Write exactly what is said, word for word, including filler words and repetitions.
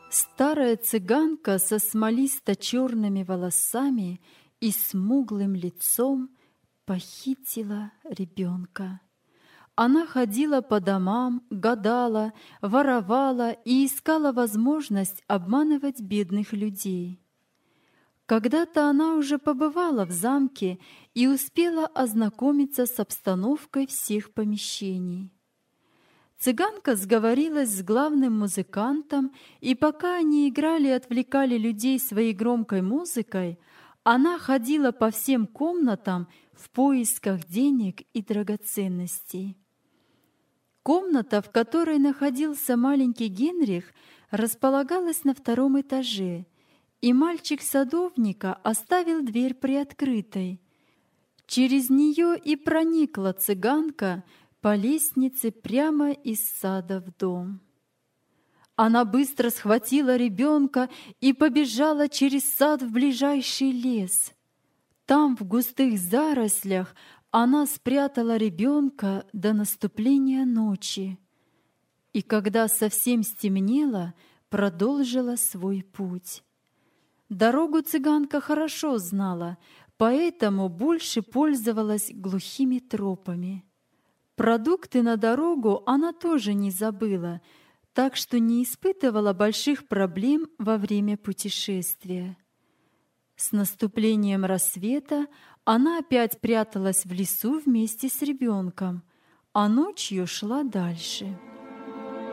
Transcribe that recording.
Старая цыганка со смолисто-черными волосами и смуглым лицом похитила ребенка. Она ходила по домам, гадала, воровала и искала возможность обманывать бедных людей. Когда-то она уже побывала в замке и успела ознакомиться с обстановкой всех помещений. Цыганка сговорилась с главным музыкантом, и пока они играли и отвлекали людей своей громкой музыкой, она ходила по всем комнатам в поисках денег и драгоценностей. Комната, в которой находился маленький Генрих, располагалась на втором этаже, и мальчик садовника оставил дверь приоткрытой. Через нее и проникла цыганка по лестнице прямо из сада в дом. Она быстро схватила ребенка и побежала через сад в ближайший лес. Там, в густых зарослях, она спрятала ребенка до наступления ночи. И когда совсем стемнело, продолжила свой путь. Дорогу цыганка хорошо знала, поэтому больше пользовалась глухими тропами. Продукты на дорогу она тоже не забыла, так что не испытывала больших проблем во время путешествия. С наступлением рассвета она опять пряталась в лесу вместе с ребенком, а ночью шла дальше.